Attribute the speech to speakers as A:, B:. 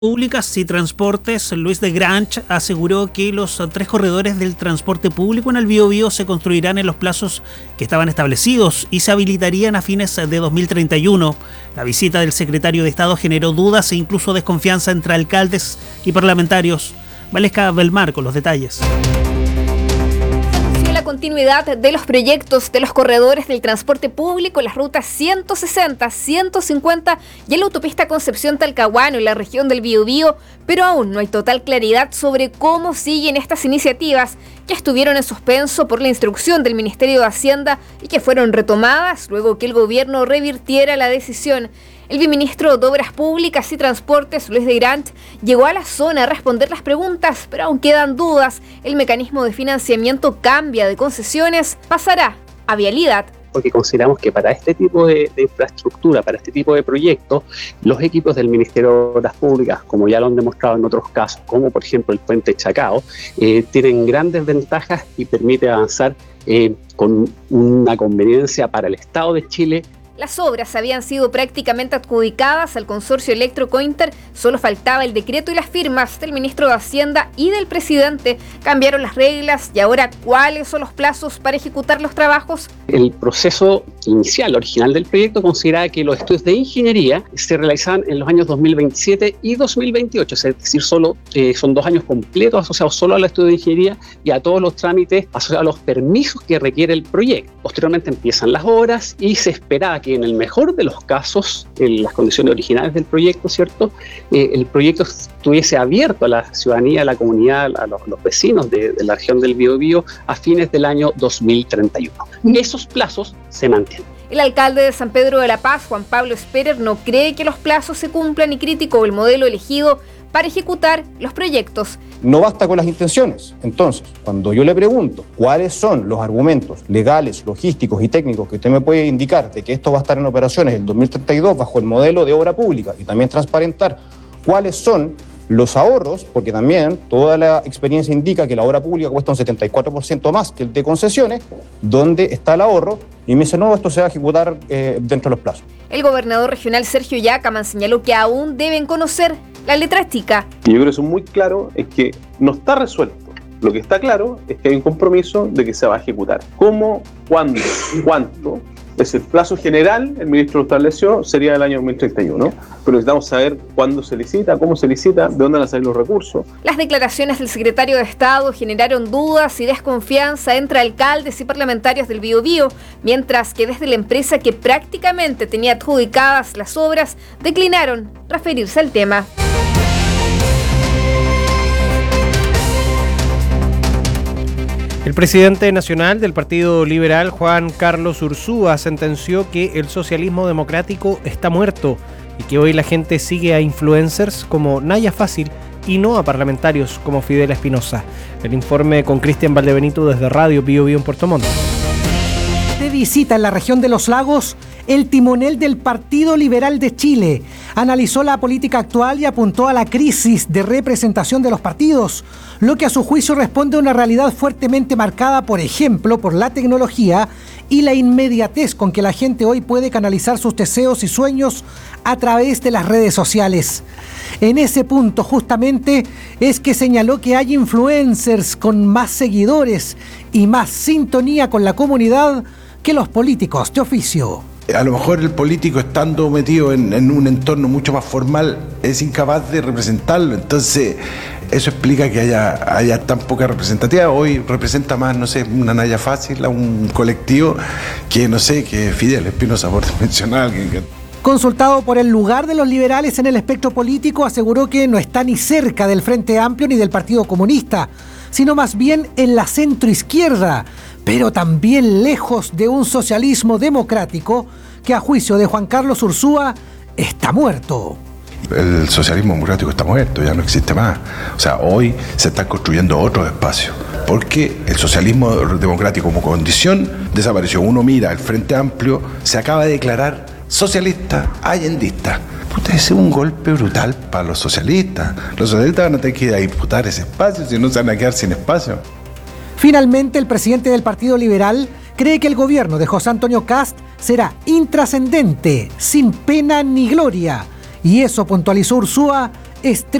A: Públicas y Transportes, Luis de Grange, aseguró que los 3 corredores del transporte público en el Biobío se construirán en los plazos que estaban establecidos y se habilitarían a fines de 2031. La visita del secretario de Estado generó dudas e incluso desconfianza entre alcaldes y parlamentarios. Valesca Belmar con los detalles.
B: La continuidad de los proyectos de los corredores del transporte público, las rutas 160, 150 y en la autopista Concepción-Talcahuano en la región del Biobío, pero aún no hay total claridad sobre cómo siguen estas iniciativas que estuvieron en suspenso por la instrucción del Ministerio de Hacienda y que fueron retomadas luego que el gobierno revirtiera la decisión. El viceministro de Obras Públicas y Transportes, Luis de Grange, llegó a la zona a responder las preguntas, pero aún quedan dudas. El mecanismo de financiamiento cambia de concesiones, pasará a vialidad.
C: Porque consideramos que para este tipo de infraestructura, para este tipo de proyectos, los equipos del Ministerio de Obras Públicas, como ya lo han demostrado en otros casos, como por ejemplo el puente Chacao, tienen grandes ventajas y permite avanzar con una conveniencia para el Estado de Chile.
B: Las obras habían sido prácticamente adjudicadas al consorcio Electrocointer, solo faltaba el decreto y las firmas del ministro de Hacienda y del presidente. Cambiaron las reglas y ahora, ¿cuáles son los plazos para ejecutar los trabajos?
C: El proceso inicial, original del proyecto, consideraba que los estudios de ingeniería se realizaban en los años 2027 y 2028, es decir, solo son 2 años completos asociados solo al estudio de ingeniería y a todos los trámites asociados a los permisos que requiere el proyecto. Posteriormente empiezan las obras y se esperaba que en el mejor de los casos, en las condiciones originales del proyecto, ¿cierto?, el proyecto estuviese abierto a la ciudadanía, a la comunidad, a los vecinos de la región del Biobío a fines del año 2031. Esos plazos se mantienen.
B: El alcalde de San Pedro de la Paz, Juan Pablo Esperer, no cree que los plazos se cumplan y criticó el modelo elegido para ejecutar los proyectos.
D: No basta con las intenciones. Entonces, cuando yo le pregunto cuáles son los argumentos legales, logísticos y técnicos que usted me puede indicar de que esto va a estar en operaciones en el 2032 bajo el modelo de obra pública y también transparentar cuáles son los ahorros, porque también toda la experiencia indica que la obra pública cuesta un 74% más que el de concesiones, ¿dónde está el ahorro? Y me dice, no, esto se va a ejecutar dentro de los plazos.
B: El gobernador regional Sergio Yacaman señaló que aún deben conocer la letra chica.
E: Y yo creo que eso es muy claro, es que no está resuelto. Lo que está claro es que hay un compromiso de que se va a ejecutar. ¿Cómo? ¿Cuándo? ¿Cuánto? Es el plazo general, el ministro lo estableció, sería el año 2031, pero necesitamos saber cuándo se licita, cómo se licita, de dónde van a salir los recursos.
B: Las declaraciones del secretario de Estado generaron dudas y desconfianza entre alcaldes y parlamentarios del Biobío, mientras que desde la empresa que prácticamente tenía adjudicadas las obras, declinaron referirse al tema.
F: El presidente nacional del Partido Liberal, Juan Carlos Ursúa, sentenció que el socialismo democrático está muerto y que hoy la gente sigue a influencers como Naya Fácil y no a parlamentarios como Fidel Espinosa. El informe con Cristian Valdebenito desde Radio Biobío en Puerto Montt.
G: De visita en la región de Los Lagos, el timonel del Partido Liberal de Chile analizó la política actual y apuntó a la crisis de representación de los partidos, lo que a su juicio responde a una realidad fuertemente marcada, por ejemplo, por la tecnología y la inmediatez con que la gente hoy puede canalizar sus deseos y sueños a través de las redes sociales. En ese punto, justamente, es que señaló que hay influencers con más seguidores y más sintonía con la comunidad que los políticos de oficio.
H: A lo mejor el político, estando metido en un entorno mucho más formal, es incapaz de representarlo. Entonces, eso explica que haya tan poca representatividad. Hoy representa más, no sé, una Naya Fácil a un colectivo que, no sé, que Fidel Espinosa, por mencionar a alguien que...
G: Consultado por el lugar de los liberales en el espectro político, aseguró que no está ni cerca del Frente Amplio ni del Partido Comunista, sino más bien en la centroizquierda, pero también lejos de un socialismo democrático que a juicio de Juan Carlos Ursúa está muerto.
H: El socialismo democrático está muerto, ya no existe más. O sea, hoy se están construyendo otros espacios, porque el socialismo democrático como condición desapareció. Uno mira, el Frente Amplio se acaba de declarar socialista, allendista. Puta, ese es un golpe brutal para los socialistas. Los socialistas van a tener que ir a disputar ese espacio, si no se van a quedar sin espacio.
G: Finalmente, el presidente del Partido Liberal cree que el gobierno de José Antonio Kast será intrascendente, sin pena ni gloria. Y eso, puntualizó Ursúa, es